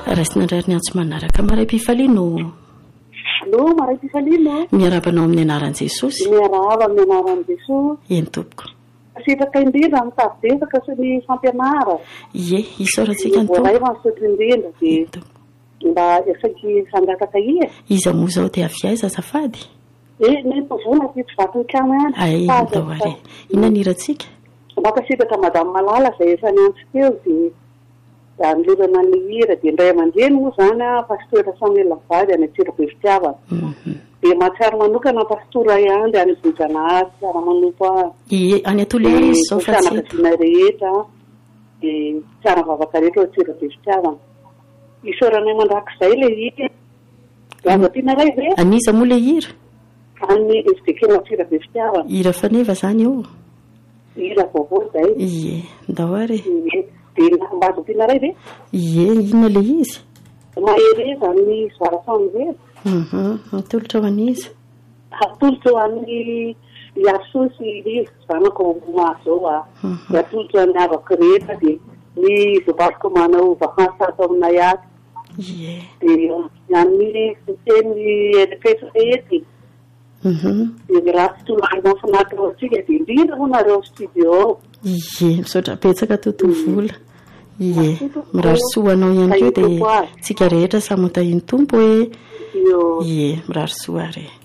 raisina indray ny antso manaraka maray-pifaliano Allo, maray-pifaliano. Miarabanao amin'ny anaran'i Jesosy. Miarahaba amin'ny anaran'i Jesosy. Eny tompoko. Sitraka indrindra mitavy-desaka sy ny fampianara. Ie, isaorantsika ny voaray mansotro indrindra dia mba efaky sangataka ie. Iza moa zao dia avy aiza azafady? Nentovona ty tsy vaky mikama ihany. Ay, ndao are. Inona ny hirantsika? Mankasitraka madame Malala izay efa niantso teo dia nilorana ny hira dia indray aman-dreny moa zany pastora Samuel Vady any Antsirabe Fitiavana. Dia mahatsiaro manokana pastora ihany any Vojanahary tsara manopo ahy. Ie, any Atolera izy zao fa tsy hita. Rehetra dia tsara vavaka rehetra ao Antsirabe Fitiavana. Isaoranay mandrakizay ilay hira. Aza tiana ray ve? Aniza moa ilay hira? Any SDK Antsirabe Fitiavana. Hira faneva zany io? Hira vaovao zay. Ie, ndao are. Dia mba azo tiana ray ve? Ie, inona ilay izy? Mahery zany Zara Sanjery. Atolotra ho an'iza? Atolotra ho an'ny Iasosy izy zanako maso zao atolotra ho an'ny avako rehetra dia ny zobariko manao vakansy ato aminay aty. Ie. Dia ny fiteny edifeso rehetra. Dia raha tsy tolona mahafinaritra ao antsika dia indrindra moa nareo studio ao. Ie, misaotra betsaka tontolo vola. Ie, mirary soanao ihany koa dia tsika rehetra samy mitahiny tompo hoe. Ie, mirary soa are.